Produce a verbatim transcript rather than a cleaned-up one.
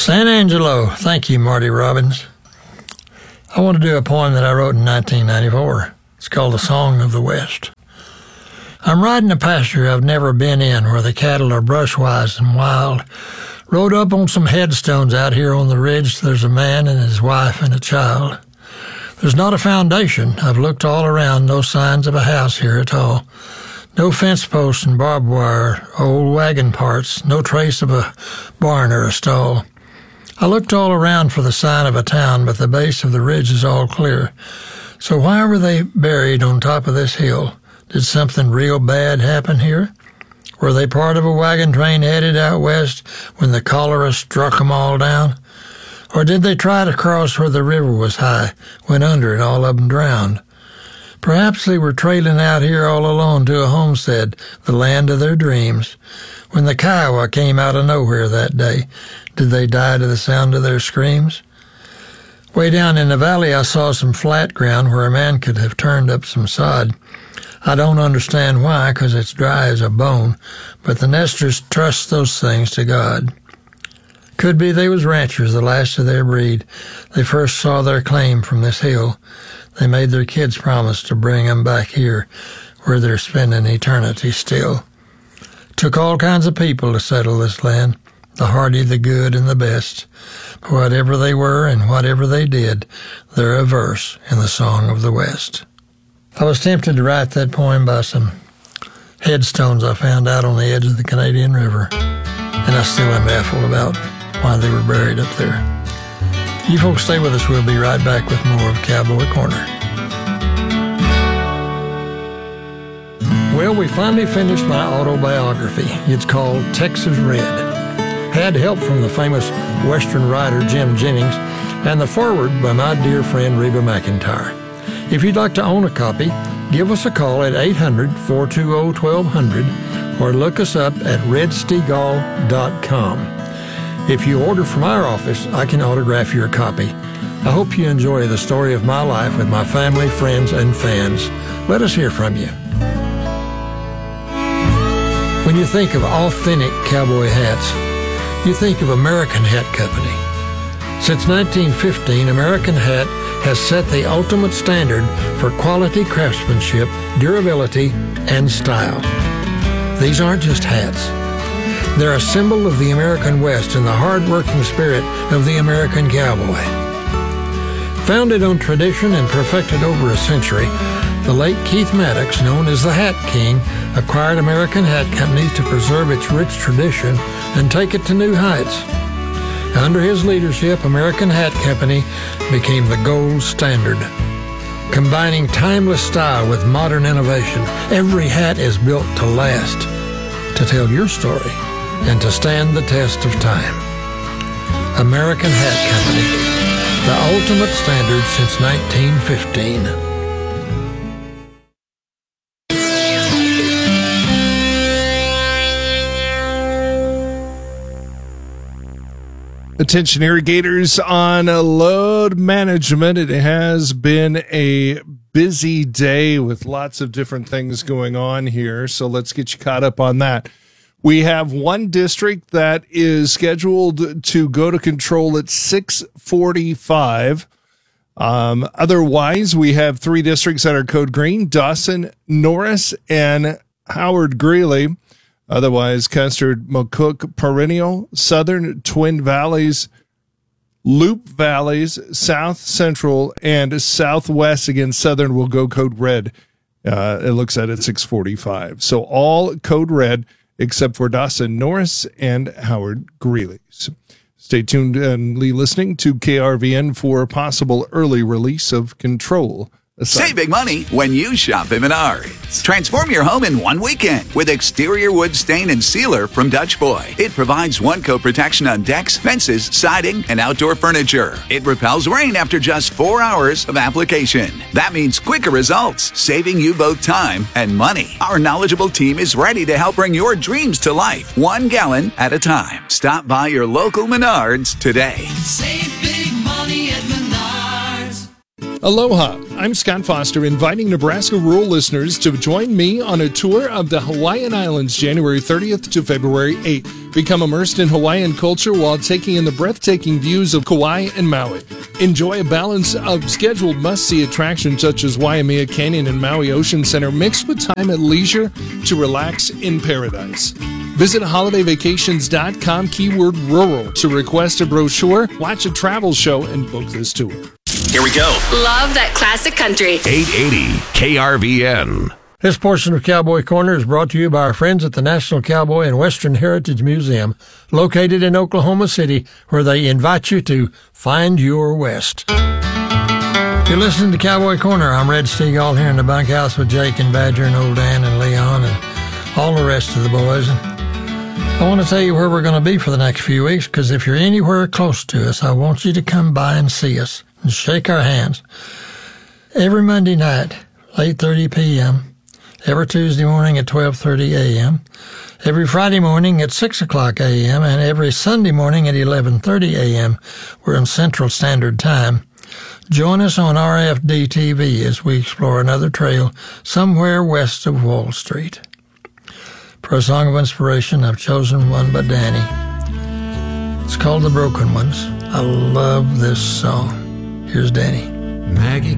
San Angelo. Thank you, Marty Robbins. I want to do a poem that I wrote in nineteen ninety-four. It's called The Song of the West. I'm riding a pasture I've never been in, where the cattle are brush-wise and wild. Rode up on some headstones out here on the ridge. There's a man and his wife and a child. There's not a foundation. I've looked all around, no signs of a house here at all. No fence posts and barbed wire, old wagon parts, no trace of a barn or a stall. I looked all around for the sign of a town, but the base of the ridge is all clear. So why were they buried on top of this hill? Did something real bad happen here? Were they part of a wagon train headed out west when the cholera struck 'em all down? Or did they try to cross where the river was high, went under and all of 'em drowned? Perhaps they were trailing out here all alone to a homestead, the land of their dreams. When the Kiowa came out of nowhere that day, did they die to the sound of their screams? Way down in the valley I saw some flat ground where a man could have turned up some sod. I don't understand why, 'cause it's dry as a bone, but the nesters trust those things to God. Could be they was ranchers, the last of their breed. They first saw their claim from this hill. They made their kids promise to bring 'em back here, where they're spending eternity still. Took all kinds of people to settle this land, the hardy, the good, and the best. But whatever they were and whatever they did, they're a verse in the Song of the West. I was tempted to write that poem by some headstones I found out on the edge of the Canadian River, and I still am baffled about why they were buried up there. You folks stay with us. We'll be right back with more of Cowboy Corner. Well, we finally finished my autobiography. It's called Texas Red. Had help from the famous Western writer Jim Jennings and the foreword by my dear friend Reba McEntire. If you'd like to own a copy, give us a call at eight hundred, four two zero, one two zero zero or look us up at red stegall dot com. If you order from our office, I can autograph your copy. I hope you enjoy the story of my life with my family, friends, and fans. Let us hear from you. When you think of authentic cowboy hats, you think of American Hat Company. Since nineteen fifteen, American Hat has set the ultimate standard for quality craftsmanship, durability, and style. These aren't just hats. They're a symbol of the American West and the hard-working spirit of the American cowboy. Founded on tradition and perfected over a century, the late Keith Maddox, known as the Hat King, acquired American Hat Company to preserve its rich tradition and take it to new heights. Under his leadership, American Hat Company became the gold standard. Combining timeless style with modern innovation, every hat is built to last, to tell your story, and to stand the test of time. American Hat Company, the ultimate standard since nineteen fifteen. Attention irrigators on load management. It has been a busy day with lots of different things going on here, so let's get you caught up on that. We have one district that is scheduled to go to control at six forty-five. Um, otherwise, we have three districts that are code green: Dawson, Norris, and Howard Greeley. Otherwise, Custard, McCook, Perennial, Southern, Twin Valleys, Loop Valleys, South Central, and Southwest. Again, Southern will go code red. Uh, it looks at at six forty-five. So all code red except for Dawson, Norris, and Howard Greeley. So stay tuned and be listening to K R V N for possible early release of control. Save big money when you shop at Menards. Transform your home in one weekend with exterior wood stain and sealer from Dutch Boy. It provides one-coat protection on decks, fences, siding, and outdoor furniture. It repels rain after just four hours of application. That means quicker results, saving you both time and money. Our knowledgeable team is ready to help bring your dreams to life, one gallon at a time. Stop by your local Menards today. Save big money at Menards. Aloha, I'm Scott Foster, inviting Nebraska rural listeners to join me on a tour of the Hawaiian Islands January thirtieth to February eighth. Become immersed in Hawaiian culture while taking in the breathtaking views of Kauai and Maui. Enjoy a balance of scheduled must-see attractions such as Waimea Canyon and Maui Ocean Center mixed with time at leisure to relax in paradise. Visit holiday vacations dot com, keyword rural, to request a brochure, watch a travel show, and book this tour. Here we go. Love that classic country. eight eighty K R V N. This portion of Cowboy Corner is brought to you by our friends at the National Cowboy and Western Heritage Museum, located in Oklahoma City, where they invite you to find your West. You're listening to Cowboy Corner. I'm Red Steagall here in the bunkhouse with Jake and Badger and Old Dan and Leon and all the rest of the boys. And I want to tell you where we're going to be for the next few weeks, because if you're anywhere close to us, I want you to come by and see us and shake our hands. Every Monday night, eight thirty p.m., every Tuesday morning at twelve thirty a.m., every Friday morning at six o'clock a.m., and every Sunday morning at eleven thirty a.m. We're in Central Standard Time. Join us on R F D T V as we explore another trail somewhere west of Wall Street. For a song of inspiration, I've chosen one by Danny. It's called The Broken Ones. I love this song. Here's Danny. Maggie